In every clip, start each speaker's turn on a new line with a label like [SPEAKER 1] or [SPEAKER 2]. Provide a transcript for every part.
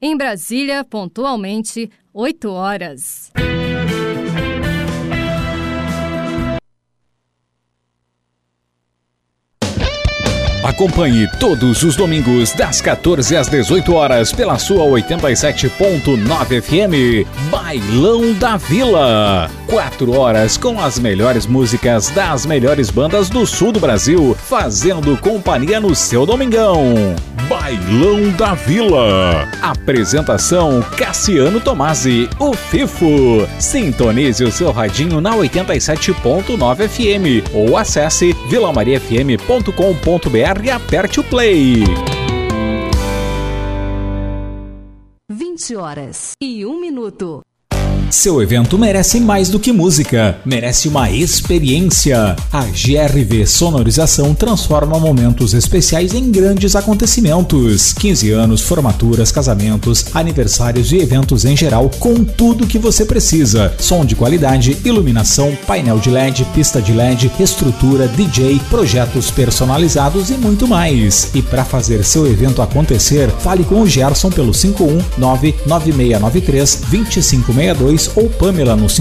[SPEAKER 1] Em Brasília, pontualmente, 8 horas.
[SPEAKER 2] Acompanhe todos os domingos das 14 às 18 horas pela sua 87.9 FM, Bailão da Vila. 4 horas com as melhores músicas das melhores bandas do sul do Brasil, fazendo companhia no seu domingão. Bailão da Vila. Apresentação Cassiano Tomasi, o Fifo. Sintonize o seu radinho na 87.9 FM ou acesse vilamariafm.com.br e aperte o play.
[SPEAKER 3] 20 horas e 1 minuto.
[SPEAKER 2] Seu evento merece mais do que música, merece uma experiência. A GRV Sonorização transforma momentos especiais em grandes acontecimentos. 15 anos, formaturas, casamentos, aniversários e eventos em geral, com tudo que você precisa. Som de qualidade, iluminação, painel de LED, pista de LED, estrutura, DJ, projetos personalizados e muito mais. E para fazer seu evento acontecer, fale com o Gerson pelo 51996932562 ou Pamela no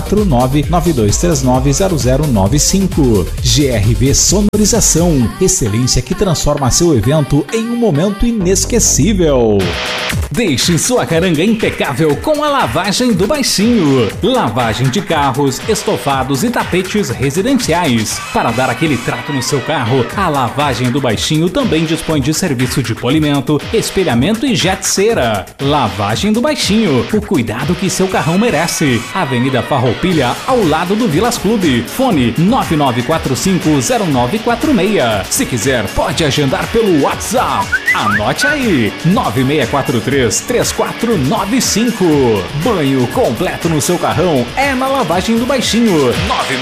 [SPEAKER 2] 54992390095. GRV Sonorização, excelência que transforma seu evento em um momento inesquecível. Deixe sua caranga impecável com a lavagem do Baixinho. Lavagem de carros, estofados e tapetes residenciais. Para dar aquele trato no seu carro, a Lavagem do Baixinho também dispõe de serviço de polimento, espelhamento e jet cera. Lavagem do Baixinho, o cuidado que seu carrão merece. Avenida Farroupilha, ao lado do Vilas Clube. Fone 99450946. Se quiser, pode agendar pelo WhatsApp. Anote aí, 9643-3495. Banho completo no seu carrão é na Lavagem do Baixinho.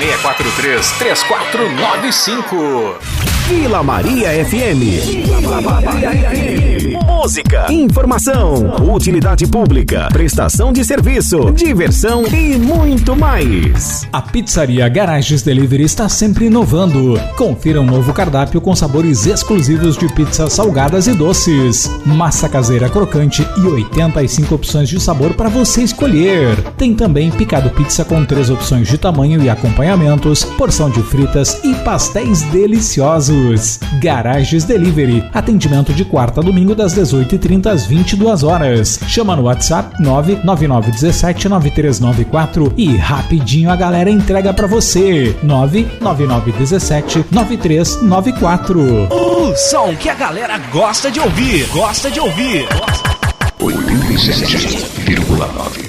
[SPEAKER 2] 9643-3495.
[SPEAKER 4] Vila Maria FM. Vila Maria FM. Música, informação, utilidade pública, prestação de serviço, diversão e muito mais.
[SPEAKER 2] A Pizzaria Garages Delivery está sempre inovando. Confira um novo cardápio com sabores exclusivos de pizzas salgadas e doces. Massa caseira crocante e 85 opções de sabor para você escolher. Tem também picado pizza com 3 opções de tamanho e acompanhamentos, porção de fritas e pastéis deliciosos. Garages Delivery. Atendimento de quarta a domingo das 18h30 às 22 horas. Chama no WhatsApp 999179394 e rapidinho a galera entrega pra você. 999179394.
[SPEAKER 4] O som que a galera gosta de ouvir.
[SPEAKER 5] 87,9.